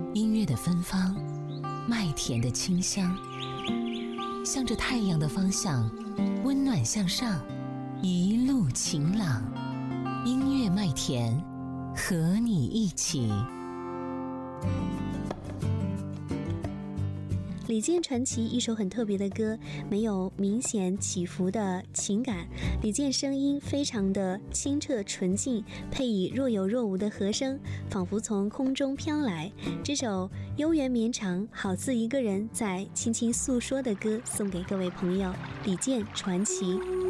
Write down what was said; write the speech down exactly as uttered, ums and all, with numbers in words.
音乐的芬芳，麦田的清香，向着太阳的方向，温暖向上，一路晴朗。音乐麦田，和你一起。 李健传奇一首很特别的歌，没有明显起伏的情感，李健声音非常的清澈纯净，配以若有若无的和声，仿佛从空中飘来。这首悠远绵长，好似一个人在轻轻诉说的歌，送给各位朋友，李健传奇。